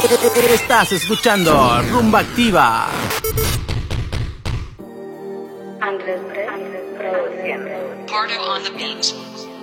Estás escuchando Rumba Activa. Andrés produciendo. Pardo on the beat.